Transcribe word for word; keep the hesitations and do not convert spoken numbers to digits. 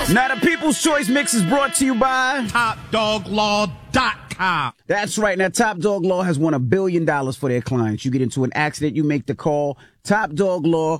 Now, the People's Choice Mix is brought to you by Top Dog Law dot com. That's right. Now, Top Dog Law has won a billion dollars for their clients. You get into an accident, you make the call. Top Dog Law